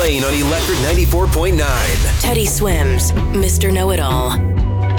Lane on Electric 94.9. Teddy Swims, Mr. Know-It-All.